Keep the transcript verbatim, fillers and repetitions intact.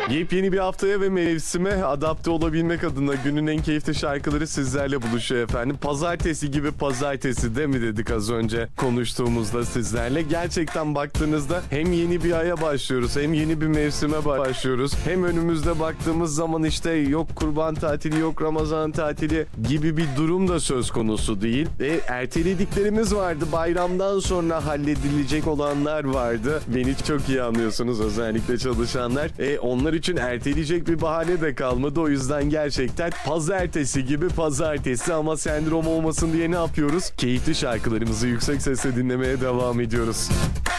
Yepyeni bir haftaya ve mevsime adapte olabilmek adına günün en keyifli şarkıları sizlerle buluşuyor efendim. Pazartesi gibi pazartesi de mi dedik az önce konuştuğumuzda sizlerle. Gerçekten baktığınızda hem yeni bir aya başlıyoruz, hem yeni bir mevsime başlıyoruz. Hem önümüzde baktığımız zaman işte yok kurban tatili, yok Ramazan tatili gibi bir durum da söz konusu değil. E, ertelediklerimiz vardı. Bayramdan sonra halledilecek olanlar vardı. Beni çok iyi anlıyorsunuz, özellikle çalışanlar. E, onlar için erteleyecek bir bahane de kalmadı. O yüzden gerçekten pazartesi gibi pazartesi ama sendrom olmasın diye ne yapıyoruz? Keyifli şarkılarımızı yüksek sesle dinlemeye devam ediyoruz.